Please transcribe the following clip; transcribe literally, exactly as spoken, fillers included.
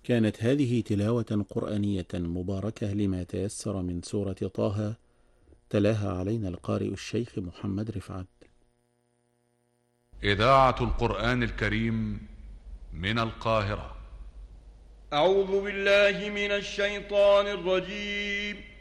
كانت هذه تلاوة قرآنية مباركة لما تيسر من سورة طه، تلاها علينا القارئ الشيخ محمد رفعت. إذاعة القرآن الكريم من القاهرة. أعوذ بالله من الشيطان الرجيم.